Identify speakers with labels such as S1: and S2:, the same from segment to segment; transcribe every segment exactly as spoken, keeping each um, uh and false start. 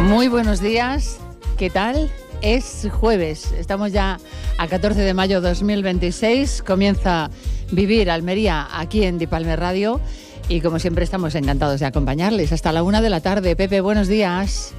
S1: Muy buenos días, ¿qué tal? Es jueves, estamos ya a catorce de mayo de dos mil veintiséis, comienza Vivir Almería aquí en Dipalme Radio y como siempre estamos encantados de acompañarles hasta la una de la tarde. Pepe, buenos días.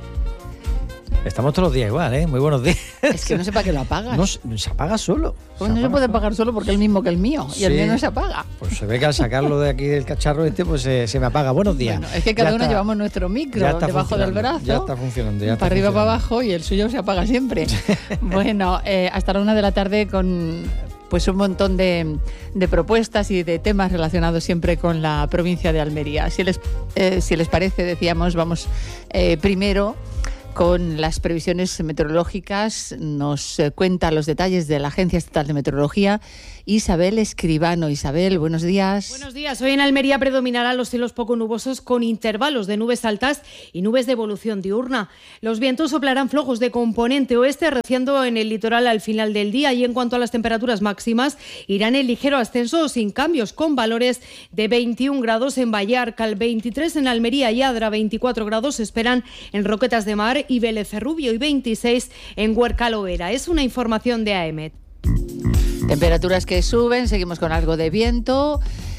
S2: Estamos todos los días igual, ¿eh? Muy buenos días.
S1: Es que no sé para qué lo apagas.
S2: No, se apaga solo.
S1: Pues no se puede apagar solo porque es el mismo que el mío y sí, el mío no se apaga.
S2: Pues se ve que al sacarlo de aquí del cacharro este, pues se, se me apaga. Buenos días.
S1: Bueno, es que cada ya uno está, llevamos nuestro micro debajo del brazo.
S2: Ya está funcionando. Ya está
S1: para arriba,
S2: para
S1: abajo y el suyo se apaga siempre. Bueno, eh, hasta la una de la tarde con pues un montón de, de propuestas y de temas relacionados siempre con la provincia de Almería. Si les, eh, si les parece, decíamos, vamos eh, primero con las previsiones meteorológicas. Nos eh, cuenta los detalles de la Agencia Estatal de Meteorología Isabel Escribano. Isabel, buenos días.
S3: Buenos días. Hoy en Almería predominarán los cielos poco nubosos con intervalos de nubes altas y nubes de evolución diurna. Los vientos soplarán flojos de componente oeste, arreciando en el litoral al final del día, y en cuanto a las temperaturas máximas, irán en ligero ascenso o sin cambios, con valores de veintiún grados en Vallarca, veintitrés en Almería y Adra, veinticuatro grados se esperan en Roquetas de Mar y Vélez Rubio y veintiséis en Huerca-Lovera. Es una información de A E M E T.
S1: Temperaturas que suben, seguimos con algo de viento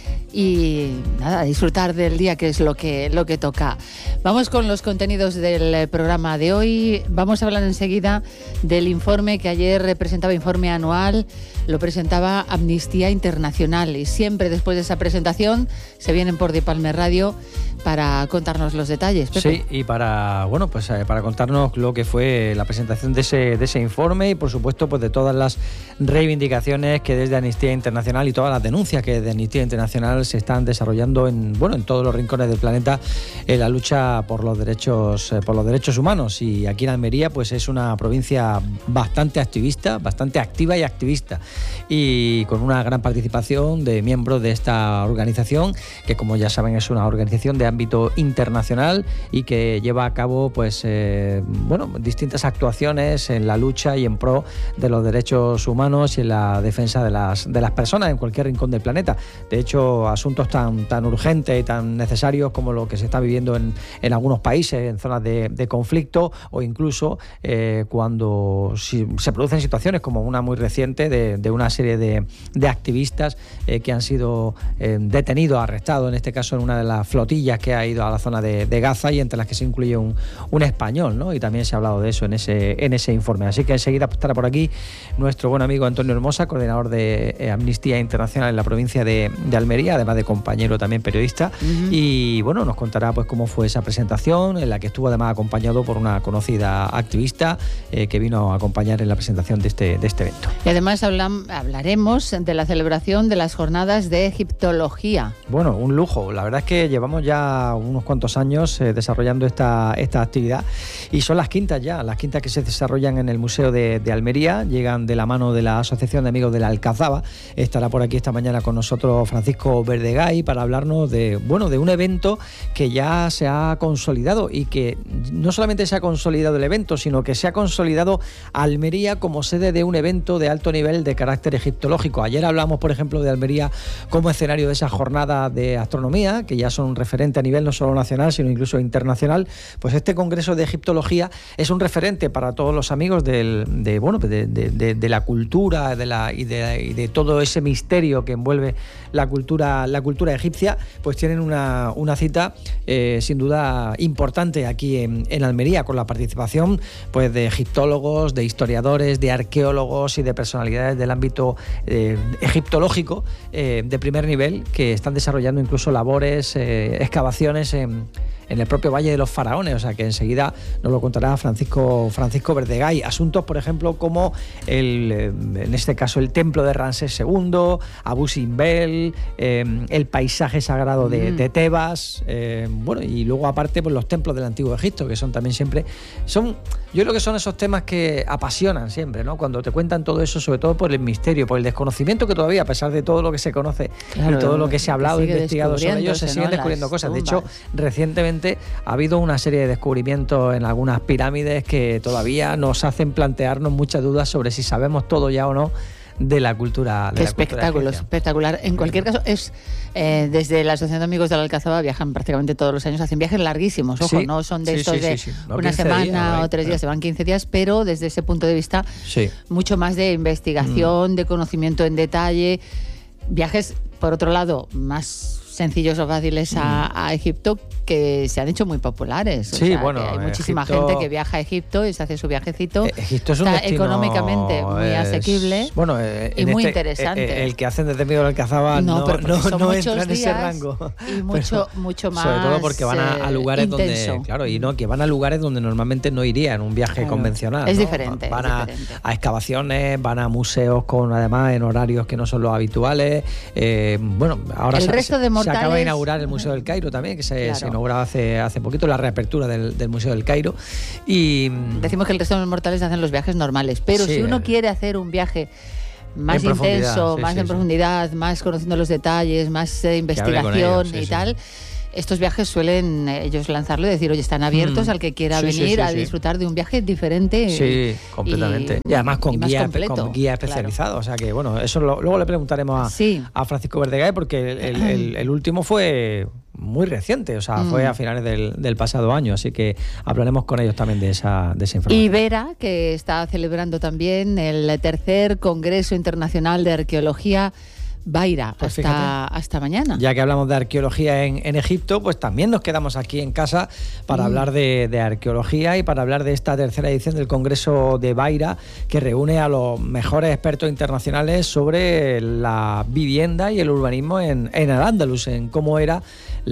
S1: y nada, disfrutar del día, que es lo que, lo que toca. Vamos con los contenidos del programa de hoy. Vamos a hablar enseguida del informe que ayer presentaba, informe anual, lo presentaba Amnistía Internacional, y siempre después de esa presentación se vienen por Dipalme Radio para contarnos los detalles. Pepe.
S2: Sí, y para bueno pues eh, para contarnos lo que fue la presentación de ese de ese informe y por supuesto pues de todas las reivindicaciones que desde Amnistía Internacional y todas las denuncias que desde Amnistía Internacional se están desarrollando en bueno en todos los rincones del planeta en la lucha por los derechos eh, por los derechos humanos. Y aquí en Almería pues es una provincia bastante activista, bastante activa y activista, y con una gran participación de miembros de esta organización, que como ya saben es una organización de ámbito internacional y que lleva a cabo pues eh, bueno distintas actuaciones en la lucha y en pro de los derechos humanos y en la defensa de las de las personas en cualquier rincón del planeta. De hecho, asuntos tan tan urgentes y tan necesarios como lo que se está viviendo en, en algunos países, en zonas de, de conflicto, o incluso eh, cuando si, se producen situaciones como una muy reciente de, de una serie de, de activistas eh, que han sido eh, detenidos, arrestados, en este caso en una de las flotillas que ha ido a la zona de, de Gaza, y entre las que se incluye un, un español, ¿no? Y también se ha hablado de eso en ese, en ese informe. Así que enseguida estará por aquí nuestro buen amigo Antonio Hermosa, coordinador de eh, Amnistía Internacional en la provincia de, de Almería, además de compañero también periodista, uh-huh. Y bueno, nos contará pues cómo fue esa presentación, en la que estuvo además acompañado por una conocida activista eh, que vino a acompañar en la presentación de este, de este evento.
S1: Y además hablan, hablaremos de la celebración de las jornadas de egiptología.
S2: Bueno, un lujo. La verdad es que llevamos ya unos cuantos años eh, desarrollando esta, esta actividad, y son las quintas ya, las quintas que se desarrollan en el Museo de, de Almería, llegan de la mano de la Asociación de Amigos de la Alcazaba. Estará por aquí esta mañana con nosotros Francisco Verdegay para hablarnos de, bueno, de un evento que ya se ha consolidado, y que no solamente se ha consolidado el evento, sino que se ha consolidado Almería como sede de un evento de alto nivel de carácter egiptológico. Ayer hablamos, por ejemplo, de Almería como escenario de esa jornada de astronomía, que ya son un referente a nivel no solo nacional, sino incluso internacional. Pues este Congreso de Egiptología es un referente para todos los amigos del, de, bueno, de, de, de, de la cultura de la, y, de, y de todo ese misterio que envuelve la cultura, la cultura egipcia. Pues tienen una, una cita eh, sin duda importante aquí en, en Almería, con la participación pues de egiptólogos, de historiadores, de arqueólogos y de personalidades del ámbito eh, egiptológico eh, de primer nivel, que están desarrollando incluso labores, eh, excavaciones en, en el propio Valle de los Faraones. O sea que enseguida nos lo contará Francisco, Francisco Verdegay. Asuntos, por ejemplo, como el, en este caso el templo de Ramsés segundo, Abu Simbel, eh, el paisaje sagrado de, mm. de Tebas, eh, bueno, y luego aparte pues los templos del Antiguo Egipto, que son también siempre, son, yo creo que son esos temas que apasionan siempre, ¿no? Cuando te cuentan todo eso, sobre todo por el misterio, por el desconocimiento que todavía, a pesar de todo lo que se conoce, claro, y todo lo que se ha hablado e investigado sobre ellos, se siguen, ¿no?, descubriendo cosas. Tumbas. De hecho, recientemente ha habido una serie de descubrimientos en algunas pirámides que todavía nos hacen plantearnos muchas dudas sobre si sabemos todo ya o no de la cultura. De
S1: Qué
S2: la
S1: espectáculo,
S2: cultura
S1: espectacular. En cualquier caso, es eh, desde la Asociación de Amigos de la Alcazaba viajan prácticamente todos los años, hacen viajes larguísimos, ojo,
S2: sí,
S1: no son de
S2: sí,
S1: estos
S2: sí,
S1: de
S2: sí, sí. No,
S1: una semana
S2: días,
S1: o tres días, se van quince días, pero desde ese punto de vista,
S2: sí.
S1: mucho más de investigación, mm. de conocimiento en detalle, viajes, por otro lado, más sencillos o fáciles a, a Egipto, que se han hecho muy populares. O
S2: sí,
S1: sea,
S2: bueno,
S1: que hay muchísima
S2: Egipto,
S1: gente que viaja a Egipto y se hace su viajecito.
S2: Egipto es un
S1: Está
S2: destino,
S1: económicamente muy
S2: es,
S1: asequible
S2: bueno, eh,
S1: y muy
S2: este,
S1: interesante.
S2: Eh, el que hacen desde medio del Alcazaba no, no, no, no entra en ese rango.
S1: Y mucho, mucho más.
S2: Sobre todo porque van a, a lugares
S1: intenso.
S2: donde, claro, y no, que van a lugares donde normalmente no irían en un viaje claro. convencional.
S1: Es
S2: ¿no?
S1: diferente.
S2: Van
S1: es
S2: a,
S1: diferente.
S2: a excavaciones, van a museos con además en horarios que no son los habituales. Eh, bueno, ahora
S1: el
S2: se,
S1: resto de mortales,
S2: se acaba de inaugurar el Museo del Cairo también, que se,
S1: claro.
S2: se inauguraba hace, hace poquito, la reapertura del, del Museo del Cairo. Y
S1: decimos que el resto de los mortales hacen los viajes normales, pero
S2: sí,
S1: si uno
S2: eh,
S1: quiere hacer un viaje más intenso, sí, más sí, en sí. profundidad, más conociendo los detalles, más eh, investigación ellos, sí, y sí. tal, estos viajes suelen ellos lanzarlo y decir, oye, están abiertos mm. al que quiera sí, venir sí, sí, a sí. disfrutar de un viaje diferente.
S2: Sí, y, completamente. Y, y además con, y guía, con guía especializado. Claro. O sea que, bueno, eso lo, luego le preguntaremos a, sí. a Francisco Verdegay, porque el, el, el, el último fue muy reciente, o sea, mm. fue a finales del, del pasado año, así que hablaremos con ellos también de esa, de esa información.
S1: Y Vera, que está celebrando también el tercer Congreso Internacional de Arqueología Baira, pues hasta, hasta mañana.
S2: Ya que hablamos de arqueología en, en Egipto, pues también nos quedamos aquí en casa para mm. hablar de, de arqueología y para hablar de esta tercera edición del Congreso de Baira, que reúne a los mejores expertos internacionales sobre la vivienda y el urbanismo en, en Al-Ándalus, en cómo era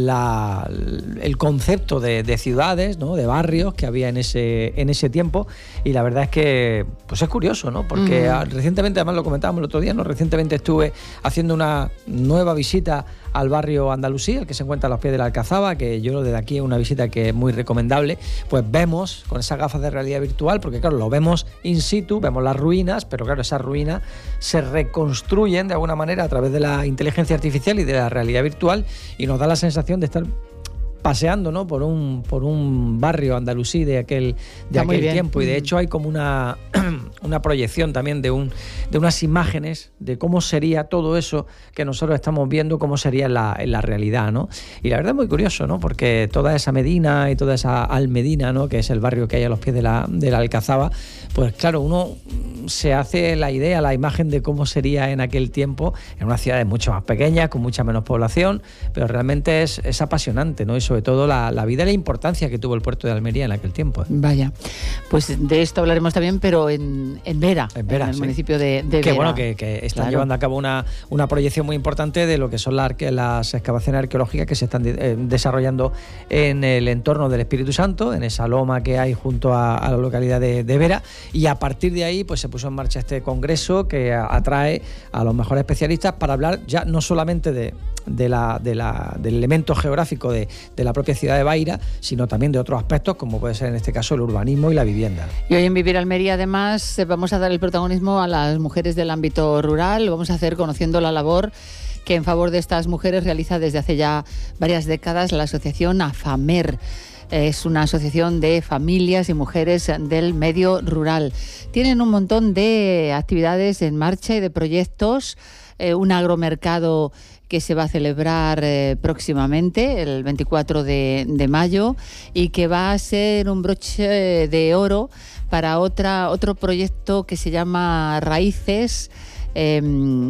S2: la, el concepto de, de ciudades, ¿no? De barrios que había en ese, en ese tiempo. Y la verdad es que pues es curioso, ¿no? Porque mm. recientemente, además lo comentábamos el otro día, ¿no? Recientemente estuve haciendo una nueva visita al barrio andalusí, el que se encuentra a los pies de la Alcazaba, que yo desde aquí es una visita que es muy recomendable. Pues vemos con esas gafas de realidad virtual, porque claro, lo vemos in situ, vemos las ruinas, pero claro, esas ruinas se reconstruyen de alguna manera a través de la inteligencia artificial y de la realidad virtual, y nos da la sensación de estar paseando, ¿no? por un por un barrio andalusí de aquel de Está aquel tiempo, y de hecho hay como una una proyección también de un de unas imágenes de cómo sería todo eso que nosotros estamos viendo, cómo sería en la, en la realidad, ¿no? Y la verdad es muy curioso, ¿no? Porque toda esa Medina y toda esa Almedina, ¿no? Que es el barrio que hay a los pies de la de la Alcazaba, pues claro, uno se hace la idea, la imagen de cómo sería en aquel tiempo, en unas ciudades mucho más pequeñas, con mucha menos población, pero realmente es, es apasionante, ¿no? Y sobre todo la, la vida y la importancia que tuvo el puerto de Almería en aquel tiempo, ¿eh?
S1: Vaya, pues de esto hablaremos también, pero en, en Vera,
S2: en, Vera,
S1: en el
S2: sí.
S1: municipio de, de Vera.
S2: Que bueno, que, que están claro. llevando a cabo una, una proyección muy importante de lo que son las, las excavaciones arqueológicas que se están eh, desarrollando en el entorno del Espíritu Santo, en esa loma que hay junto a, a la localidad de, de Vera, y a partir de ahí pues se puso en marcha este congreso que atrae a los mejores especialistas para hablar ya no solamente de De la, de la, del elemento geográfico de, de la propia ciudad de Baira, sino también de otros aspectos, como puede ser en este caso el urbanismo y la vivienda.
S1: Y hoy en Vivir Almería, además, vamos a dar el protagonismo a las mujeres del ámbito rural. Lo vamos a hacer conociendo la labor que en favor de estas mujeres realiza desde hace ya varias décadas la asociación AFAMER. Es una asociación de familias y mujeres del medio rural. Tienen un montón de actividades en marcha y de proyectos. Eh, un agromercado que se va a celebrar eh, próximamente, el veinticuatro de mayo, y que va a ser un broche de oro para otra otro proyecto que se llama Raíces, eh,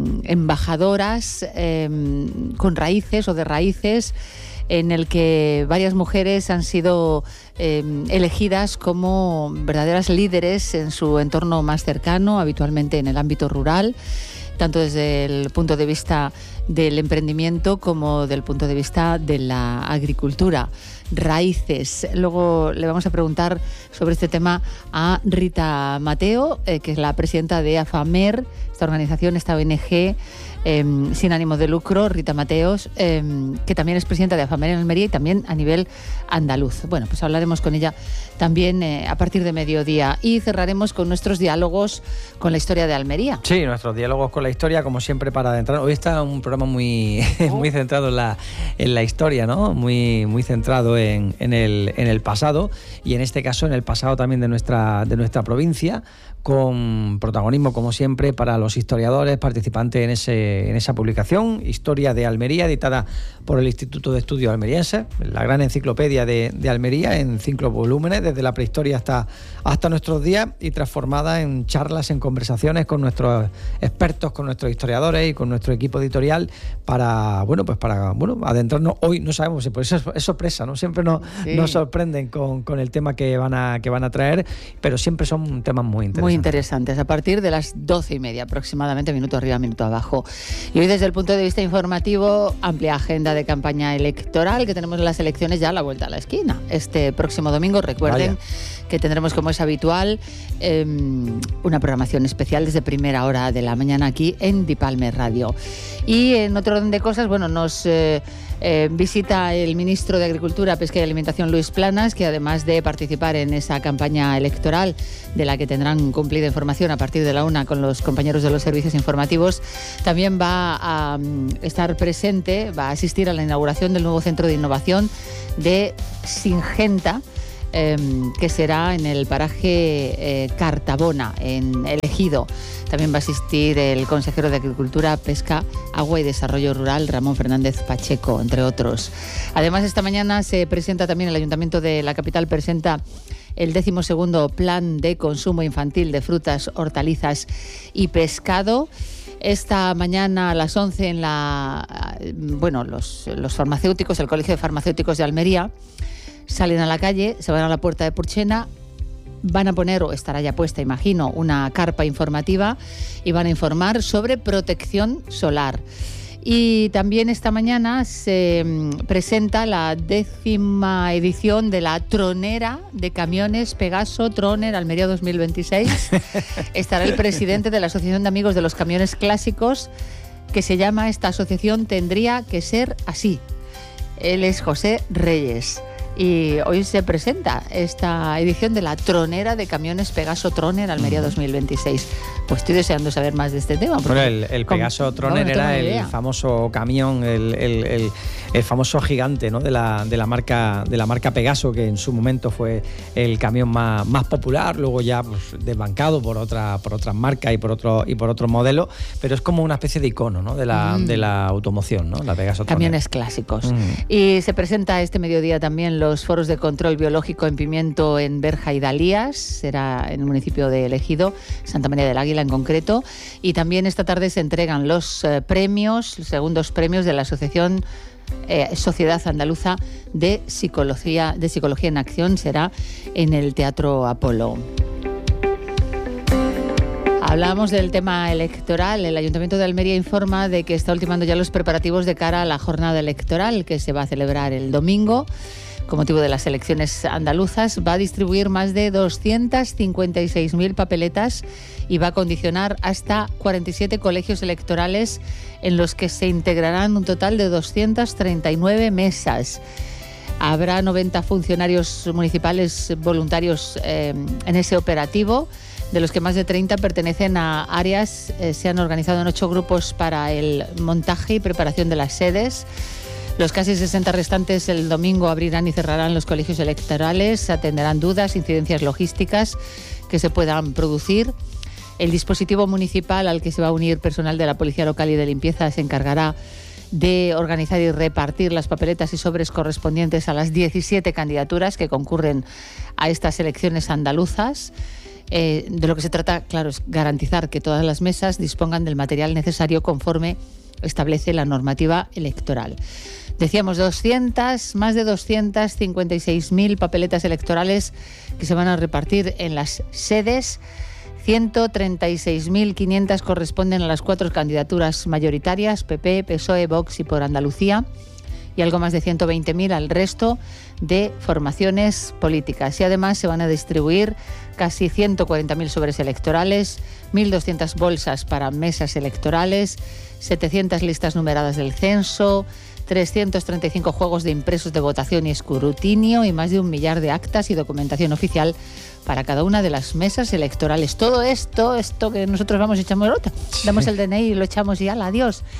S1: embajadoras eh, con raíces o de raíces, en el que varias mujeres han sido eh, elegidas como verdaderas líderes en su entorno más cercano, habitualmente en el ámbito rural, tanto desde el punto de vista del emprendimiento como del punto de vista de la agricultura. Raíces. Luego le vamos a preguntar sobre este tema a Rita Mateo, eh, que es la presidenta de AFAMER, esta organización, esta O N G eh, sin ánimo de lucro, Rita Mateos, eh, que también es presidenta de AFAMER en Almería y también a nivel andaluz. Bueno, pues hablaremos con ella también eh, a partir de mediodía, y cerraremos con nuestros diálogos con la historia de Almería.
S2: Sí, nuestros diálogos con la historia, como siempre, para adentrar. Hoy está un programa programa muy, muy centrado en la, en la historia, ¿no? Muy, muy centrado en, en, el, en el pasado, y en este caso en el pasado también de nuestra, de nuestra provincia, con protagonismo, como siempre, para los historiadores participantes en, ese, en esa publicación, Historia de Almería, editada por el Instituto de Estudios Almerienses, la gran enciclopedia de, de Almería, en cinco volúmenes, desde la prehistoria hasta, hasta nuestros días, y transformada en charlas, en conversaciones con nuestros expertos, con nuestros historiadores y con nuestro equipo editorial, para, bueno, pues para bueno, adentrarnos. Hoy no sabemos, por eso es, es sorpresa, ¿no? Siempre nos, sí. nos sorprenden con, con el tema que van, a, que van a traer, pero siempre son temas muy interesantes.
S1: Muy interesantes, a partir de las doce y media aproximadamente, minuto arriba, minuto abajo. Y hoy, desde el punto de vista informativo, amplia agenda de campaña electoral, que tenemos las elecciones ya a la vuelta a la esquina. Este próximo domingo, recuerden Vaya. que tendremos, como es habitual, eh, una programación especial desde primera hora de la mañana aquí en Dipalme Radio. Y en otro orden de cosas, bueno, nos... Eh, Eh, visita el ministro de Agricultura, Pesca y Alimentación, Luis Planas, que además de participar en esa campaña electoral, de la que tendrán cumplida información a partir de la una con los compañeros de los servicios informativos, también va a um, estar presente, va a asistir a la inauguración del nuevo centro de innovación de Singenta, eh, que será en el paraje eh, Cartabona, en El Ejido. También va a asistir el consejero de Agricultura, Pesca, Agua y Desarrollo Rural, Ramón Fernández Pacheco, entre otros. Además, esta mañana se presenta también, el Ayuntamiento de la capital presenta el decimosegundo Plan de Consumo Infantil de Frutas, Hortalizas y Pescado. Esta mañana a las once en la, bueno, los, los farmacéuticos, el Colegio de Farmacéuticos de Almería, salen a la calle, se van a la Puerta de Purchena, van a poner, o estará ya puesta, imagino, una carpa informativa, y van a informar sobre protección solar. Y también esta mañana se presenta la décima edición de la Tronera de Camiones Pegaso Troner Almería dos mil veintiséis. Estará el presidente de la Asociación de Amigos de los Camiones Clásicos, que se llama, esta asociación, Tendría que Ser Así. Él es José Reyes. Y hoy se presenta esta edición de la Tronera de Camiones Pegaso Troner Almería dos mil veintiséis. Pues estoy deseando saber más de este tema.
S2: Bueno, el, el Pegaso Troner no, no era el famoso camión, el, el, el, el famoso gigante, ¿no? de, la, de, la marca, de la marca Pegaso, que en su momento fue el camión más, más popular, luego ya pues, desbancado por, otra, por otras marcas y por otro y por otros modelos, pero es como una especie de icono, ¿no? de, la, mm. de la automoción, ¿no? La Pegaso Troner.
S1: Camiones clásicos. Mm. Y se presenta este mediodía también los foros de control biológico en pimiento en Berja y Dalías, será en el municipio de El Ejido, Santa María del Águila en concreto, y también esta tarde se entregan los eh, premios, los segundos premios de la Asociación eh, Sociedad Andaluza de Psicología, de Psicología en Acción, será en el Teatro Apolo. Hablamos del tema electoral. El Ayuntamiento de Almería informa de que está ultimando ya los preparativos de cara a la jornada electoral que se va a celebrar el domingo. Con motivo de las elecciones andaluzas, va a distribuir más de doscientas cincuenta y seis mil papeletas y va a condicionar hasta cuarenta y siete colegios electorales, en los que se integrarán un total de doscientas treinta y nueve mesas. Habrá noventa funcionarios municipales voluntarios eh, en ese operativo, de los que más de treinta pertenecen a áreas, eh, se han organizado en ocho grupos para el montaje y preparación de las sedes. Los casi sesenta restantes el domingo abrirán y cerrarán los colegios electorales, atenderán dudas, incidencias logísticas que se puedan producir. El dispositivo municipal, al que se va a unir personal de la Policía Local y de Limpieza, se encargará de organizar y repartir las papeletas y sobres correspondientes a las diecisiete candidaturas que concurren a estas elecciones andaluzas. Eh, de lo que se trata, claro, es garantizar que todas las mesas dispongan del material necesario conforme establece la normativa electoral. Decíamos doscientas, más de doscientas cincuenta y seis mil papeletas electorales que se van a repartir en las sedes. ciento treinta y seis mil quinientas corresponden a las cuatro candidaturas mayoritarias, P P, P S O E, Vox y por Andalucía, y algo más de ciento veinte mil al resto de formaciones políticas. Y además se van a distribuir casi ciento cuarenta mil sobres electorales, mil doscientas bolsas para mesas electorales, setecientas listas numeradas del censo, trescientos treinta y cinco juegos de impresos de votación y escrutinio y más de un millar de actas y documentación oficial para cada una de las mesas electorales. Todo esto, esto que nosotros vamos y echamos el otro, damos el D N I y lo echamos y ala, adiós.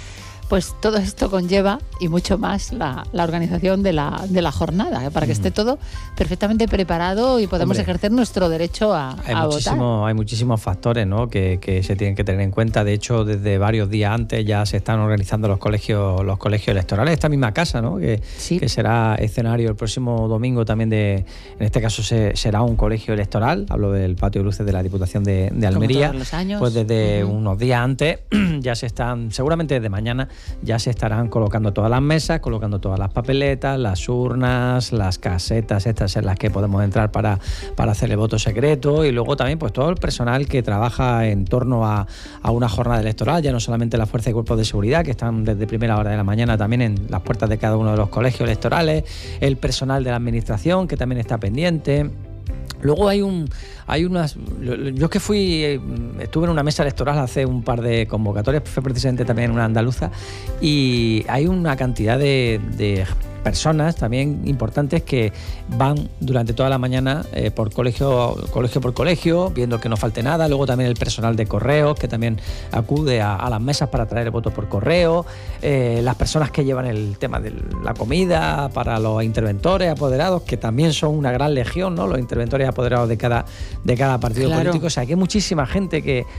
S1: pues todo esto conlleva y mucho más la, la organización de la, de la jornada, ¿eh? Para que mm. esté todo perfectamente preparado y podamos Hombre, ejercer nuestro derecho a,
S2: hay
S1: a
S2: muchísimo,
S1: votar.
S2: Hay muchísimos factores, ¿no?, que, que se tienen que tener en cuenta. De hecho, desde varios días antes ya se están organizando los colegios los colegios electorales. Esta misma casa, ¿no?, que, sí. que será escenario el próximo domingo también de, en este caso se, será un colegio electoral. Hablo del patio de luces de la Diputación de, de Almería.
S1: Como todos los años.
S2: Pues desde
S1: uh-huh.
S2: unos días antes ya se están, seguramente desde mañana ya se estarán colocando todas las mesas, colocando todas las papeletas, las urnas, las casetas estas en las que podemos entrar para, para hacer el voto secreto, y luego también pues todo el personal que trabaja en torno a, a una jornada electoral, ya no solamente la fuerza y cuerpos de seguridad que están desde primera hora de la mañana también en las puertas de cada uno de los colegios electorales, el personal de la administración que también está pendiente. Luego hay un hay unas yo es que fui estuve en una mesa electoral hace un par de convocatorias, fue precisamente también una andaluza, y hay una cantidad de, de personas también importantes que van durante toda la mañana eh, por colegio colegio por colegio, viendo que no falte nada. Luego también el personal de correos que también acude a, a las mesas para traer el voto por correo, eh, las personas que llevan el tema de la comida para los interventores apoderados, que también son una gran legión, ¿no?, los interventores apoderados de cada de cada partido
S1: claro.
S2: político. O sea, que hay muchísima gente que